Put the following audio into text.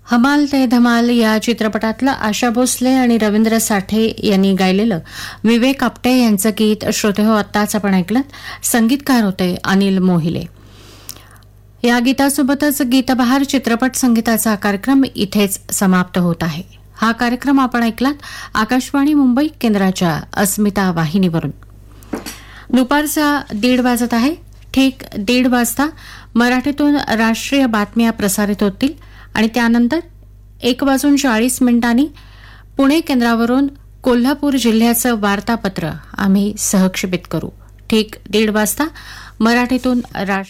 हमाल ते धमाल या चित्रपटातलं आशा भोसले आणि रवींद्र साठे यांनी गायलेलं विवेक आपटे यांचं गीत श्रोते हो आत्ताच आपण ऐकलं. संगीतकार होते अनिल मोहिले. या गीतासोबतच गीतबहार चित्रपट संगीताचा कार्यक्रम इथेच समाप्त होत आहे. हा कार्यक्रम आपण ऐकलात आकाशवाणी मुंबई केंद्राच्या अस्मिता वाहिनीवरून. दुपारचा 1:30 वाजत आहे. ठीक 1:30 वाजता मराठीतून राष्ट्रीय बातम्या प्रसारित होतील आणि त्यानंतर 1:40 पुणे केंद्रावरून कोल्हापूर जिल्ह्याचं वार्तापत्र आम्ही सहक्षेपित करू. ठीक 1:30 वाजता मराठीतून